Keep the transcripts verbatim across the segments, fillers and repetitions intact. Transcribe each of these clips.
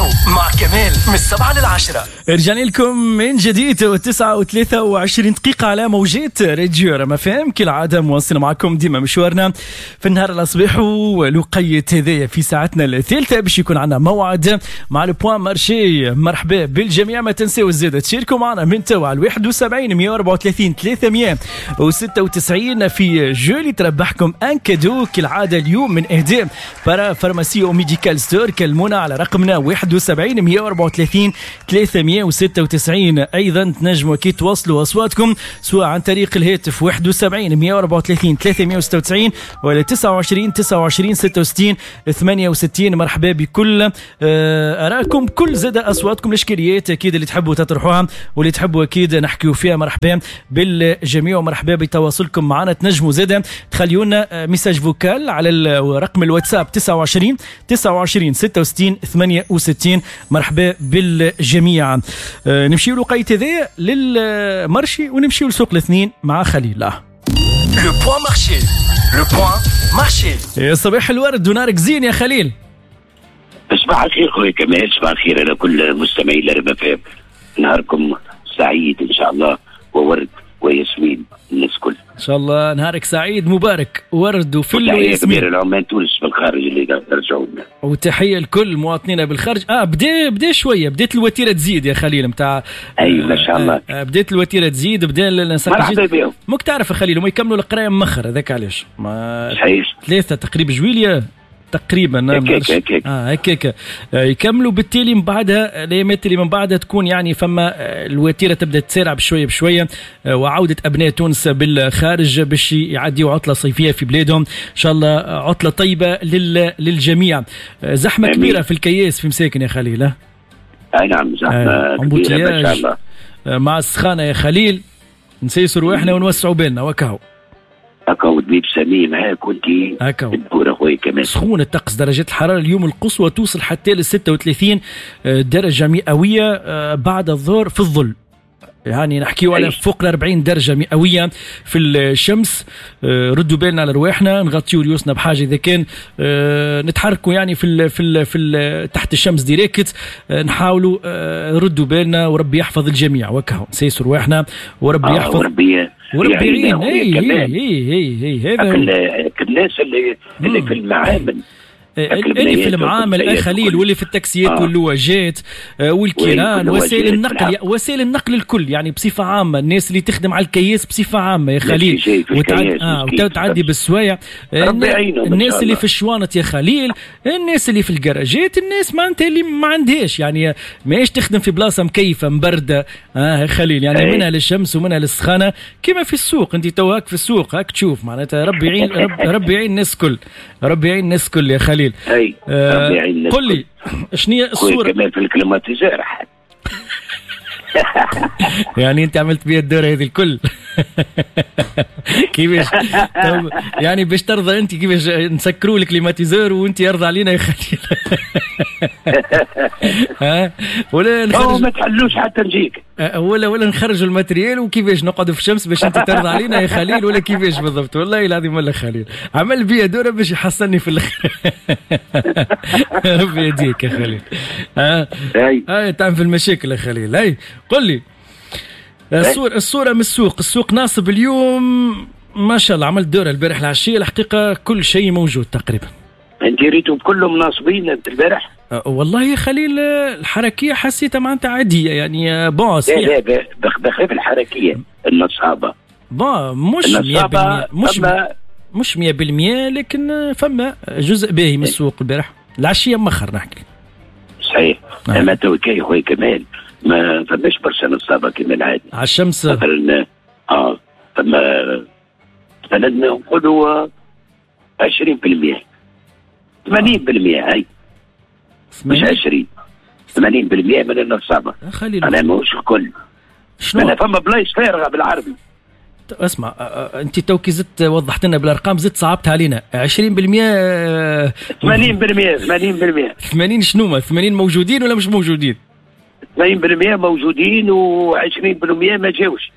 مع كمال من السبعة للعشرة. رجعنا لكم من جديد والتسعة وثلاثة وعشرين دقيقة على موجات راديو رما فام. كالعادة مواصلة معكم ديما مشوارنا في النهار الأصبح ولقية هذايا في ساعتنا الثالثة باش يكون عنا موعد مع البوان مارشي. مرحبا بالجميع، ما تنسوا الزيادة تشاركوا معنا من توا على واحد وسبعين مية وأربعة وثلاثين ثلاثمية وستة وتسعين في جولي تربحكم ان كادو كالعادة اليوم من اهداء بارا فارماسي وميديكال ستور. كلمونا على رقمنا واحد وسبعين مية وأربعة وثلاثين ثلاثمية وستة وتسعين. ايضا تنجموا اكيد توصلوا اصواتكم سواء عن طريق الهاتف واحد وسبعين مية وأربعة وثلاثين ثلاثمية وستة وتسعين ولا تسعة وعشرين تسعة وعشرين ستة وستين ثمانية وستين. مرحبا بكل اراءكم، كل زاد اصواتكم، الاشكاليات اكيد اللي تحبوا تطرحوها واللي تحبوا اكيد نحكيوا فيها. مرحبا بالجميع ومرحبا بتواصلكم معنا. تنجموا زاد تخليوا لنا ميساج فوكال على رقم الواتساب تسعة وعشرين تسعة وعشرين ستة وستين ثمانية وستين. مرحبا بالجميع. أه نمشيو لقية هذايا للمرشي ونمشيو لسوق الاثنين مع خليل. لو بوان مارشي لو بوان مارشي. يا صباح الورد ونارك زين يا خليل. صباح الخير خويا كمال، صباح الخير على كل مستمعي لرما فام. نهاركم سعيد ان شاء الله وورد وياسمين الناس كل ان شاء الله. نهارك سعيد مبارك، ورد وفل وياسمين. كبير العمان تونس بالخارج اللي رجعوا لنا، وتحيه لكل مواطنينا بالخارج. اه بدا بدا شويه بدات الوتيره تزيد يا خليل نتاع. اي ما شاء الله. آه بدات الوتيره تزيد، بدا مرحبا بهم. موك تعرف يا خليل هم يكملوا القرايه مخر، هذاك علاش ما صحيح ثلاثه تقريبا جويليه تقريبا هكاك هكاك اه هكاك يكملوا. بالتالي من بعدها الايامات اللي من بعدها تكون يعني فما الوتيره تبدا تسارع بشويه بشويه، وعوده ابناء تونس بالخارج باش يعديوا عطله صيفيه في بلادهم. ان شاء الله عطله طيبه للجميع. زحمه أمين. كبيره في الكياس في مساكن يا خليل. اي نعم زحمه آه. كبيره ما شاء الله. مع السخانه يا خليل نسيسوا رواحنا ونوسعوا بالنا وكاو هكا ذبيب سميم هاك كنتي الدور اخوي كمان. سخون الطقس، درجات الحراره اليوم القصوى توصل حتى ل ستة وثلاثين درجه مئويه بعد الظهر في الظل، يعني نحكيو على فوق ال أربعين درجه مئويه في الشمس. ردوا بالنا على رواحنا، نغطيو ريوسنا بحاجه اذا كان نتحركوا يعني في ال في ال في ال تحت الشمس ديريكت. نحاولوا ردوا بالنا وربي يحفظ الجميع وكهو نسيسوا رواحنا وربي يحفظ آه وربي وربي يعين. اي اي اي اي هذا الناس اللي اللي في المعامل، اللي في المعامل خليل، واللي في التاكسيات آه. واللواجات والكيران، وسائل النقل، وسائل النقل الكل يعني بصفه عامه. الناس اللي تخدم على الكياس بصفه عامه يا خليل، وتعدي اه وتعدي بالسوايع. الناس اللي في الشوانط يا خليل، الناس اللي في الجراجات، الناس معناتها اللي ما عندهاش يعني ماهيش تخدم في بلاصه مكيفه مبرده اه يا خليل، يعني أي. منها للشمس ومنها للسخانه كما في السوق. انت تو هاك في السوق هاك تشوف معناتها ربي يعين رب ربي يعين الناس كل، ربي يعين الناس كل يا خليل. اي آه قل لي شنو الصوره كمان في الكليماتيزور يعني انت عملت بيها الدوره هذه الكل كيفاش يعني باش ترضى انت كيفاش نسكروا الكليماتيزور وانت يرضى علينا يا خليل ها ولا نخرج ما تحلوش حتى نجيك ولا ولا نخرجوا الماتريال وكيفاش نقعدوا في الشمس باش انت ترضى علينا يا خليل ولا كيفاش بالضبط؟ والله العظيم ولا خليل عمل بيها دوره باش يحصلني في الاخر ربي يهديك يا خليل. ها هاي تعمل في المشاكل يا خليل. هاي قل لي الصورة الصورة من السوق. السوق ناصب اليوم ما شاء الله، عملت دورة البارح العشية الحقيقة كل شيء موجود تقريبا. انت ريتوا كلهم ناصبين البارح؟ أه والله يا خليل الحركية حسيتها معناتها عادية يعني بون صحيح. لا لا بخلاف الحركية النصابة بون مش مية بالمية مش مش مية بالمية لكن فما جزء باهي من السوق البارح العشية مخر نحكي. صحيح. آه. اما توكي خويا كمال ما فماش برشا نصابة كما العادة على الشمس مثلا. اه فما مثلا نقولوا عشرين بالمية ثمانين بالمية هاي مش عشرين ثمانين بالمية من النصابة. أنا مش الكل. شنو؟ أنا فما بلايص فارغة بالعربي. اسمع أنت توكي زدت وضحت لنا بالأرقام، زدت صعبت علينا. عشرين بالمية ثمانين بالمية ثمانين بالمية ثمانين شنو ما ثمانين موجودين ولا مش موجودين؟ ثمانين بالمية موجودين وعشرين بالمية ما جاوش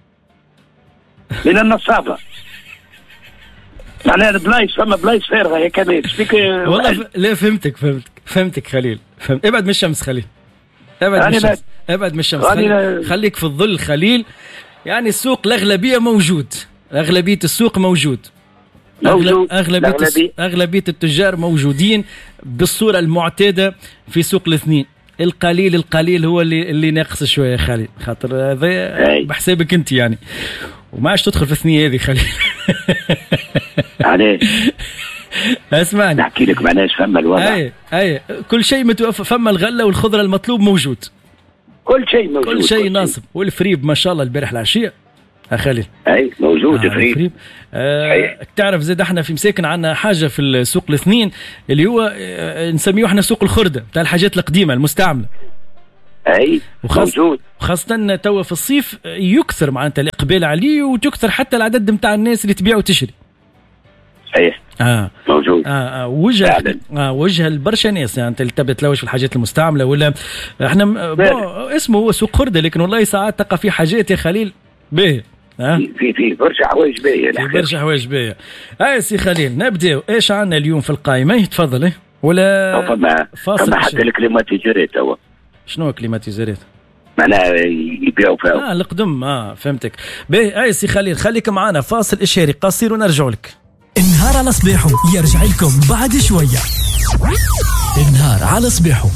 من النصابة. معناها البلايص فما بلايص فارغة يا كمال. والله ف... لا فهمتك فهمتك فهمتك خليل، فهمت. ابعد من الشمس خليل، ابعد من الشمس، ابعد من الشمس خليل. خليك في الظل خليل. يعني السوق الأغلبية موجود، أغلبية السوق موجود، موجود. أغلبية, أغلبية, أغلبية التجار موجودين بالصورة المعتادة في سوق الاثنين. القليل القليل هو اللي اللي ناقص شوية خليل، خاطر هذا بحسابك أنت يعني، وما عادش تدخل في الثنية هذه خليل. علاش؟ اسمعني نحكي لك معناش فما الوضع. أي أي كل شيء متوفر، فما الغلة والخضرة المطلوب موجود، كل شيء موجود، كل شيء ناصب. والفريب ما شاء الله البارح العشية خليل. اي موجود آه فريب, فريب. آه تعرف زاد احنا في مساكن عندنا حاجه في السوق الاثنين اللي هو آه نسميه احنا سوق الخرده بتاع الحاجات القديمه المستعمله. اي موجود، وخاصه توا في الصيف يكثر معناتها الاقبال عليه، وتكثر حتى العدد نتاع الناس اللي تبيع وتشري. صحيح اه موجود. اه, آه وجه اه وجه البرشا ناس يعني. انت اللي تبي تلوج في الحاجات المستعمله ولا احنا اسمه هو سوق خرده، لكن والله ساعات تلقى في حاجات يا خليل باهيه. ها في في برشا حوايج باهيه، في برشا حوايج باهيه. اي سي خليل نبداو. ايش عندنا اليوم في القائمه؟ تفضل. ايه ولا فما فما حتى الكليماتيزورات توا. شنو كليماتيزورات؟ معناها يبيعوا فيها اه القدم. اه فهمتك. باهي اي سي خليل خليك معنا فاصل اشاري قصير ونرجع لك. النهار على صباحو يرجع لكم بعد شويه. النهار على صباحو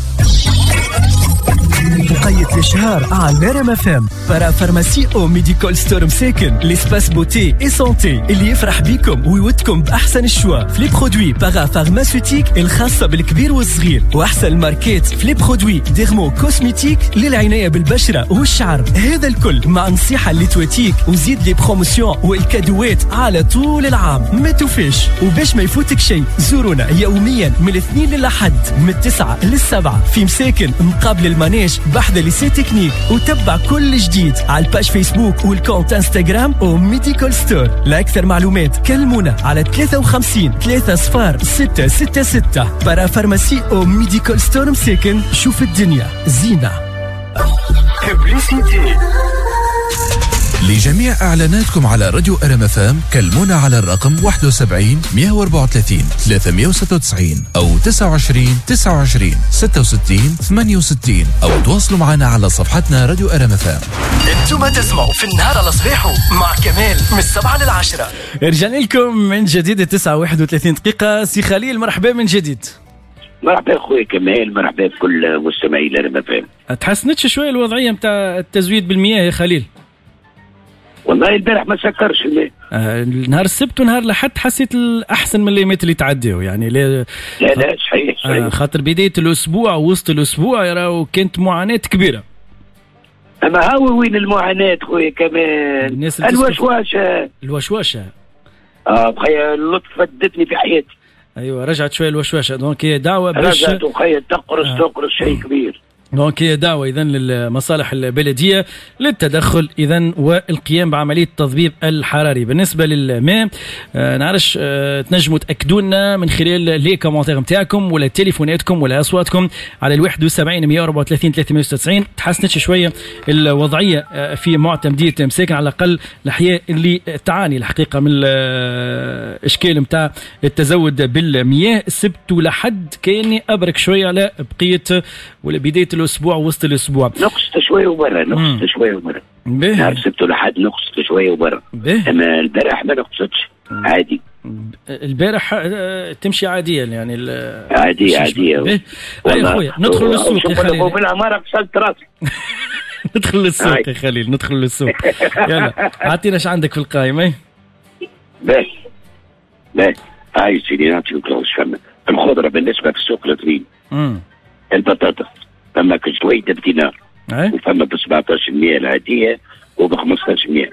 وقية الشهر على ريم اف ام. بارا فارماسي او ميديكال ستور مساكن، ليسباس بوتي اي سونتي اللي يفرح بيكم ويودكم باحسن الشوا في لي برودوي بارا فارماسيوتيك الخاصه بالكبير والصغير، واحسن الماركات في لي برودوي ديرمو كوسميتيك للعنايه بالبشره والشعر. هذا الكل مع نصيحه اللي تواتيك، وزيد لي بروموسيون والكادوات على طول العام. ما توفيش وباش ما يفوتك شيء زورونا يوميا من الاثنين للأحد من التسعة للسبعة في مساكن مقابل المانيج بحذا ليسي تكنيك، وتبع كل جديد على الباج فيسبوك والكونت انستغرام او ميديكال ستور. لأكثر معلومات كلمونا على ثلاثة وخمسين ثلاثة صفار ستة ستة ستة. بارا فارماسي او ميديكال ستور مساكن. شوف الدنيا زينة. لجميع اعلاناتكم على راديو ارم اف ام كلمونا على الرقم واحد وسبعين مئة وأربعة وثلاثين ثلاثمئة وستة وتسعين او تسعة وعشرين تسعة وعشرين ستة وستين ثمانية وستين، او تواصلوا معنا على صفحتنا راديو ارم اف ام. انتم تسمعوا في النهار على صباحو مع كمال من السبعة للعشرة. رجعنا لكم من جديد التسعة واحد وثلاثين دقيقة. سي خليل مرحبا من جديد. مرحبا اخوي كمال، مرحبا بكل مستمعي ارم اف ام. تحسنتش شويه الوضعيه نتاع التزويد بالمياه يا خليل؟ والله البارح ما سكرش الماء. آه نهار السبت ونهار الأحد حسيت الأحسن من الليمات اللي تعديوا يعني. لا لا لا صحيح صحيح. آه خاطر بداية الأسبوع ووسط الأسبوع راهو كانت معاناة كبيرة. أما هاو وين المعاناة خويا كمان؟ الوشواشة. الوشواشة. اه بخير اللطف فدتني في حياتي. أيوة رجعت شوية الوشواشة. دونك هي دعوة باش رجعت وخير تقرص آه. تقرص شيء كبير. دونك هي دعوة إذن للمصالح البلدية للتدخل إذن والقيام بعملية التضبيب الحراري. بالنسبة للماء آه نعرفش آه تنجموا تأكدوا لنا من خلال لي كومنتير نتاعكم ولا تليفوناتكم ولا أصواتكم على الواحد وسبعين مئة وأربعة وثلاثين ثلاثمئة وستة وتسعين. تحسنت شوية الوضعية آه في معتمدية مساكن على الأقل الأحياء اللي تعاني الحقيقة من الإشكال متاع التزود بالمياه. السبت ولحد كأني أبرك شوية على بقية ولا بداية الاسبوع وسط الاسبوع. نقصت شويه وبرا نقصت شويه وبرا. نهار سبت لحد نقصت شويه وبرا. اما البارح ما نقصتش عادي. البارح تمشي عاديه يعني عاديه عاديه. يا خويا ندخل للسوق يا خليل. شوف بالعماره قصلت راسي. ندخل للسوق يا خليل ندخل للسوق. يلا اعطينا ايش عندك في القائمه. بس بس هاي سيدي نعطيك فما الخضره بالنسبه في السوق الاثنين. البطاطا فما كشويدة بدينار وفما ب سبعطاش مئة العادية وب خمسطاش مئة.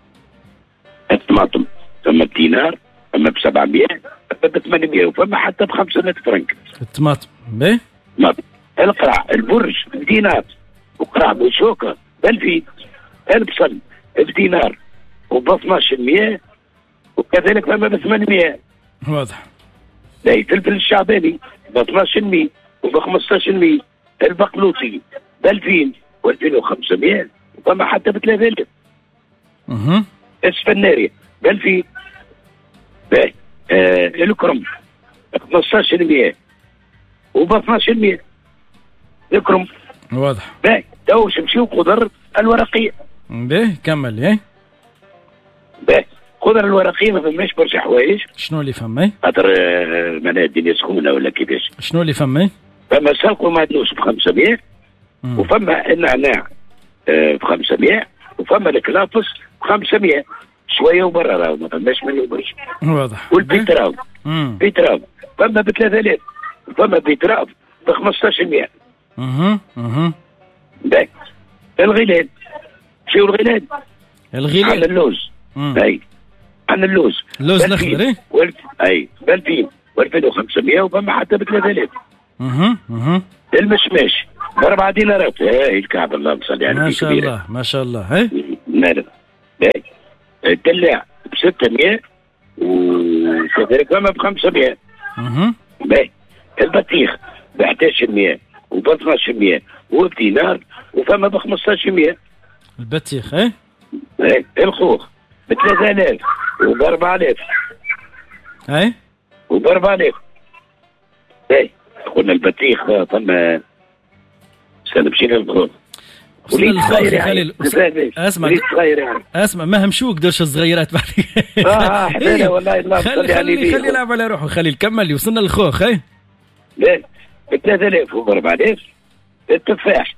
الطماطم فما بدينار فما ب سبعمئة فما ب ثمانمئة وفما حتى ب خمسمئة فرنك. الطماطم باهي؟ القرع البرج بدينار وقرع بشوكة بألفين. البصل بدينار وب اثناش مئة وكذلك فما ب ثمانمئة. واضح. لا الفلفل الشعباني ب اثناش مئة وب خمسطاش مئة. البقلوطي ب ألفين و ألفين وخمسمئة وفما حتى ب ثلاثة آلاف. اها السفناري ب ألفين. باهي آه الكرم خمسطاش مئة. وب اثناش بالمئة يكرم. واضح. باهي تو نمشيو خضر الورقيه. باهي كمل. ايه باهي خضر الورقيه ما فماش برشا حوايج. شنو اللي فما؟ خاطر معناها الدنيا سخونه ولا كيفاش؟ شنو اللي فما؟ فما سلق ومعدنوس ب خمسمائة، وفما النعناع ب خمسمائة، وفما الكلافس ب خمسمائة شويه وبرا راهو ما فماش منه برشا. واضح. والبيتراو بيتراو فما ب ثلاثة آلاف، وفما بيتراو ب خمسطاش بالمئة. اها اها باهي الغلال شو الغلال؟ الغلال على اللوز. اي عن اللوز اللوز الاخضر. اي والف... اي ب ألفين و وخمسمائة، وفما حتى ب ثلاثة آلاف. اها اها المشماش باربع دينارات. هاي الكعبه اللهم صل على النبي. ما شاء الله ما شاء الله. هاي نعم. باهي الدلاع ب ستمائة، وكذلك فما ب خمسمائة. اها باهي البطيخ ب احد عشر بالمئة وب اثناش بالمئة وبدينار، وفما ب خمسطاش بالمئة. البطيخ. اي اي الخوخ ب ثلاثة آلاف وب أربعة آلاف. اي وب أربعة آلاف. اي قلنا البطيخ فما سنة مشينا للخوخ. وصلنا للخوخ يا خليل. اسمع اسمع ما همشوك درش الصغيرات بعد. اه حبيبي والله الله خلي خلي خلي يلعب على روحه. خليل كمل لي. وصلنا للخوخ. اي لا ب ثلاثة آلاف وب أربعة آلاف. التفاح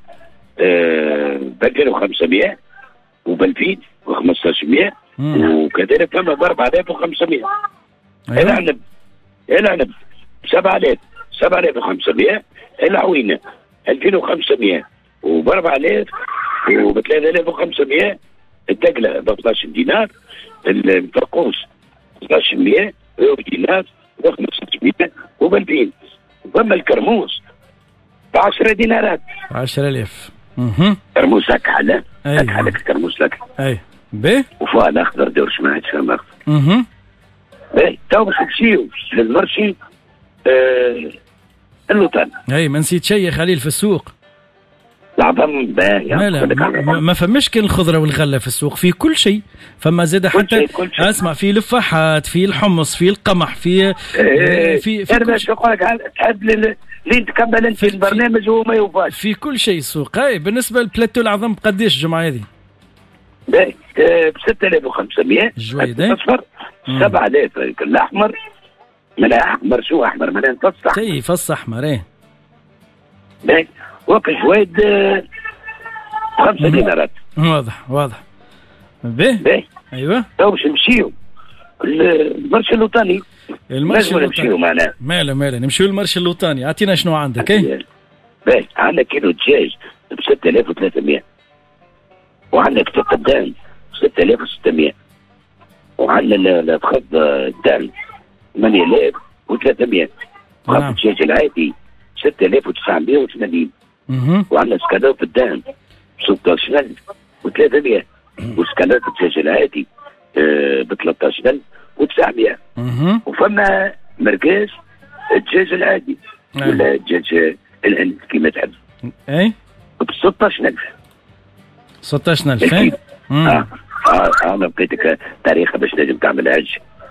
ب ألفين وخمسمائة وب ألفين وخمسطاش بالمئة، وكذلك فما ب أربعة آلاف وخمسمائة. العنب العنب ب سبعة آلاف سبعة آلاف وخمسمائة. العوينه ألفين وخمسمائة وب أربعة آلاف وب ثلاثة آلاف وخمسمائة. الدقله ب اثناش دينار. الفرقوس اثناش بالمئة بدينار و خمسطاش بالمئة وب ألفين. وفما الكرموس ب عشرة دينارات. عشرة آلاف. اها كرموس اكحل. أيوة. اكحل الكرموس لك. اي باهي وفوق الاخضر دورش ما عادش فما اخضر. اها باهي تو باش نمشيو للمرشي آه اللوطان. اي ما نسيت شيء يا خليل في السوق. العظم باهي. ما, لا ما, ما فماش كان الخضره والغله في السوق، في كل شيء. فما زاد حتى اسمع في لفاحات، في الحمص، في القمح، في إيه في في انا شو نقول لك تحب لين تكمل انت البرنامج وما يوفاش. في كل شيء السوق. اي بالنسبه للبلاتو العظم قديش الجمعه هذه؟ باهي ب ستة آلاف وخمسمائة الجويد. اصفر سبعة آلاف الاحمر. من احمر شو احمر من فص احمر. شي فص احمر. ايه باهي وك جويد خمسة دينارات. واضح واضح. باهي باهي ايوه تو باش نمشيو المرشي اللوطاني. المرشي اللوطاني معناها ماله ماله نمشيو للمرشي اللوطاني. اعطينا شنو عندك. اي باهي عندنا كيلو دجاج ب ستة آلاف وثلاثمائة، وعندك ثقة دان ستة آلاف وستمائة، وعندنا الفخذ الدان ثمانية آلاف وثلاثمائة، فخذ الدجاج العادي ستة آلاف وتسعمائة وثمانين، وعندنا سكالوب الدان ستة عشر ألف وثلاثمائة، وسكالوب الدجاج العادي ب ثلاثة عشر ألف وتسعمائة، وفما مرقاش الدجاج العادي ولا الدجاج الهند كما تحب. اي ب ستة عشر ألف. ستة عشر ألف. اه اه انا بقيتك تاريخ باش نجم تعمل عج.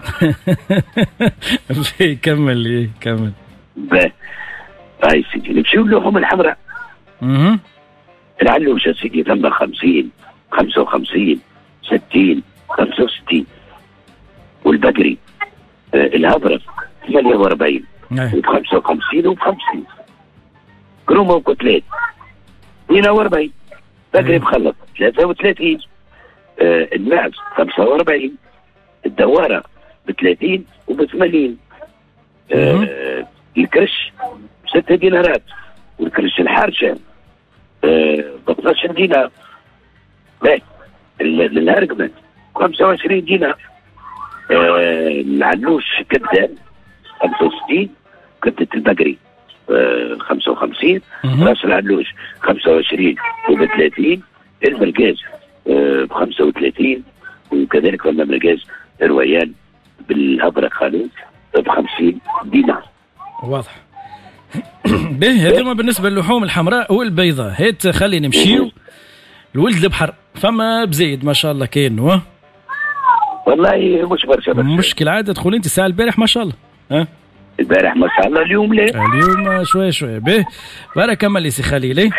كمل لي كمل. باهي هاي سيدي نمشيو للحوم الحمراء. اها العلوشه سيدي ثم خمسين خمسة وخمسين ستين خمسة وستين، والبقري آه الهبرة ثمانية وأربعين وب خمسة وخمسين وب خمسين، كرومه وكتلات اثنين وأربعين، بقري بخلط ثلاثة وثلاثين، آه الماعز خمسة وأربعين، الدوارة بثلاثين وبثمانين، آه الكرش ستة دينارات، والكرش الحارشة آه ب اثناش عشر دينار. باهي الهرقمة خمسة وعشرين دينار. آه العلوش كبدة خمسة وستين، كبدة البقري آه خمسة وخمسين، راس العلوش خمسة وعشرين وب ثلاثين، المرقاز آه ب خمسة وثلاثين، وكذلك فما مرقاز الرويان بالهبرة خالد ب خمسين دينار. واضح. باهي هذوما بالنسبة للحوم الحمراء والبيضاء. هيت خلي نمشيو الولد البحر، فما بزيد ما شاء الله كاين. والله مش برشا برشا مشكل عادة تدخل انت الساعة البارح ما شاء الله. ها البارح ما شاء الله، اليوم لا. اليوم شويه شويه. به بارك الله لي سي خليل.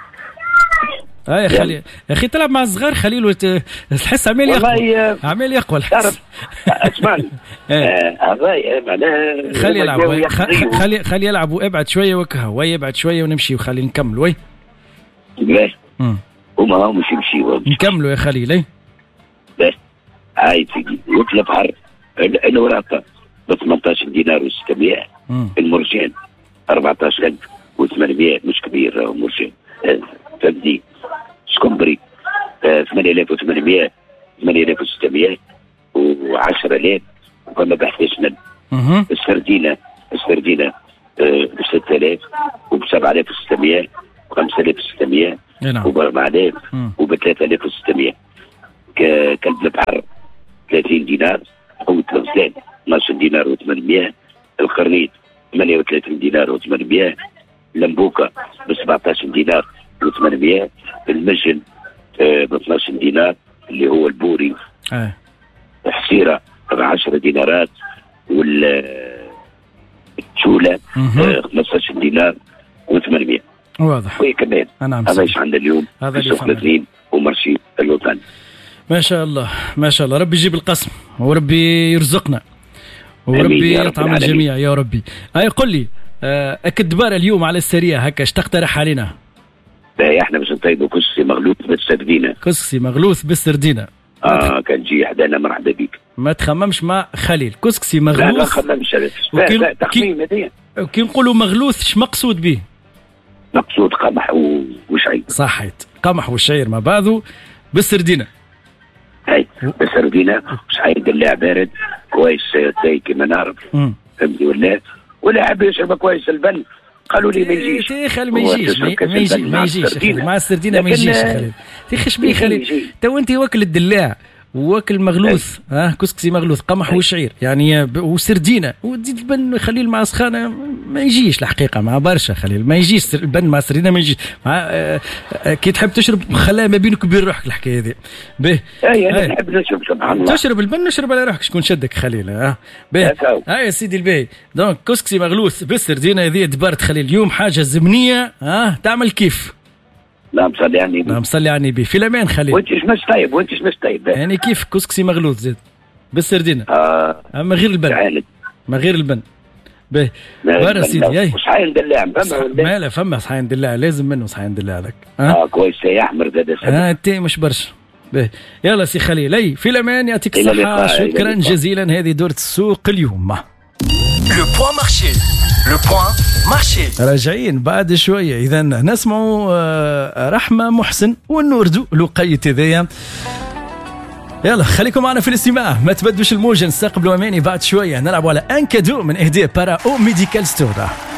هاي خلي يا اخي تلعب مع الصغار خليل وت... تحس عمال يقوى عمال يقوى الحس. اسمعني هذا معناها خلي يلعب خلي خلي يلعب وابعد شويه وكها وي ابعد شويه ونمشي وخلي نكمل وي. باهي هما هم مش يمشيوا نكملوا يا خليل. اي باهي هاي تجي يطلب حرف الوراقه ب ثمانية عشر دينار وستمائة، المرجان أربعة عشر ألف وثمانمائة، مش كبير مرجان فهمتني. سكمبري ثمانية آلاف وثمانمائة، ثمانية آلاف وستمائة وعشرة آلاف، وكما بحثنا السردينة السردينة ب ستة آلاف وب سبعة آلاف وستمائة وخمسة آلاف وستمائة وب أربعة آلاف وب ثلاثة آلاف وستمائة. كلب البحر ثلاثين دينار، قوة الغزلان اثنا عشر دينار وثمانمائة، القرنيط ثمانية وثلاثين دينار وثمانمائة، لمبوكا ب سبعة عشر دينار وثمانمائة، المجن ب اثنا عشر دينار اللي هو البوري، اه حصيرة ب عشرة دينارات، وال التشولة خمسة عشر دينار وثمانمائة. واضح. وهي كمان هذا ايش عندنا اليوم هذا في سوق الاثنين ومرشي الوطن. ما شاء الله ما شاء الله، ربي يجيب القسم وربي يرزقنا وربي يطعم الجميع يا ربي. هاي قل لي الدبارة اليوم على السريع هكا ايش تقترح علينا؟ باهي احنا باش نطيبوا كسكسي مغلوث بالسردينه. كسكسي مغلوث بالسردينه. اه كان جي حدانا مرحبا بك. ما تخممش مع خليل كسكسي مغلوث. لا ما خممش وكي... لا تخميم هذيا. كي نقولوا مغلوث اش مقصود به؟ مقصود قمح وشعير. صحيت، قمح والشعير مع بعضه بالسردينه. هاي بالسردينه شعير دلاع بارد كويس زي كيما نعرف فهمتي ولا ولا حاب يشرب كويس البن قالوا لي ما يجيش. يا خالي ما يجيش ما يجيش ما يجيش مع السردينه ما يجيش يا خالي. تخش بيه خالي تو انت واكل الدلاع واكل مغلوث ها آه كسكسي مغلوث قمح وشعير يعني وسردينه وتزيد البن خليل مع سخانه ما يجيش الحقيقه مع برشا خليل ما يجيش البن مع السردينه ما يجيش مع آه آه كي تحب تشرب خلاها ما بينك وبين روحك الحكايه هذه. به اي انا نحب نشرب سبحان الله تشرب البن نشرب على روحك شكون شدك خليل ها به هاي يا سيدي الباهي. دونك كسكسي مغلوث بالسردينه هذه دبرت خليل اليوم حاجه زمنيه ها تعمل كيف. لا مصلي على النبي. لا مصلي على النبي في الامان خليل. وانت مش طيب وانت مش طيب يعني كيف كسكسي مغلوث زيد بالسردينه اه اما غير البن عالد. ما غير البن به بارا سيدي. اي صحين دلاع فما ما لا فما صحين دلاع لازم منه صحين دلاع هذاك اه, آه كويس يا احمر زاد اه انت مش برشا به. يلا سي خليل اي في الامان يعطيك الصحه شكرا جزيلا. هذه دورة السوق اليوم. لو بوان مارشي لو بوان مارشي راجعين بعد شويه اذا نسمعوا رحمه محسن والنوردو لقية هذيا. يلا خليكم معنا في الاستماع ما تبدوش الموجه نستقبلوا اماني بعد شويه نلعبوا على ان كادو من اهداء بارا او ميديكال ستور.